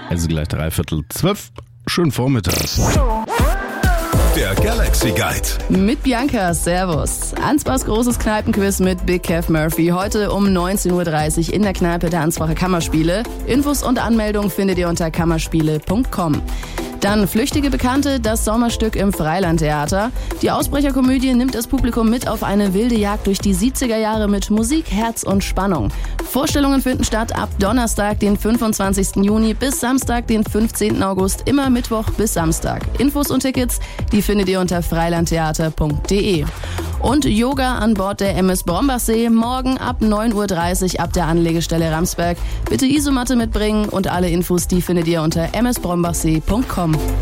Also gleich 11:45. Schönen Vormittag. Der Galaxy Guide. Mit Bianca, servus. Ansbachs großes Kneipenquiz mit Big Kev Murphy. Heute um 19:30 Uhr in der Kneipe der Ansbacher Kammerspiele. Infos und Anmeldung findet ihr unter kammerspiele.com. Dann Flüchtige Bekannte, das Sommerstück im Freilandtheater. Die Ausbrecherkomödie nimmt das Publikum mit auf eine wilde Jagd durch die 70er Jahre mit Musik, Herz und Spannung. Vorstellungen finden statt ab Donnerstag, den 25. Juni bis Samstag, den 15. August, immer Mittwoch bis Samstag. Infos und Tickets, die findet ihr unter freilandtheater.de. Und Yoga an Bord der MS Brombachsee, morgen ab 9:30 Uhr ab der Anlegestelle Ramsberg. Bitte Isomatte mitbringen und alle Infos, die findet ihr unter msbrombachsee.com.